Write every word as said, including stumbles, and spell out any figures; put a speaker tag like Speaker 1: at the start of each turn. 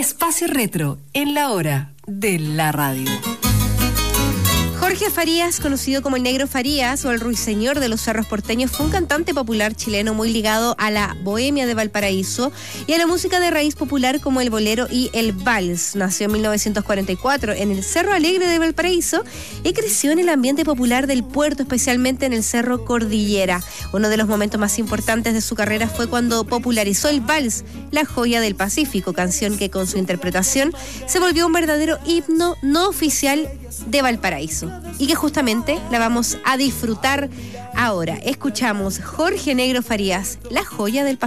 Speaker 1: Espacio Retro en la hora de la radio.
Speaker 2: Jorge Farías, conocido como el Negro Farías o el Ruiseñor de los Cerros Porteños, fue un cantante popular chileno muy ligado a la bohemia de Valparaíso y a la música de raíz popular como el bolero y el vals. Nació en mil novecientos cuarenta y cuatro en el Cerro Alegre de Valparaíso y creció en el ambiente popular del puerto, especialmente en el Cerro Cordillera. Uno de los momentos más importantes de su carrera fue cuando popularizó el vals, la joya del Pacífico, canción que con su interpretación se volvió un verdadero himno no oficial de Valparaíso y que justamente la vamos a disfrutar ahora. Escuchamos Jorge Negro Farías, la joya del Pacífico.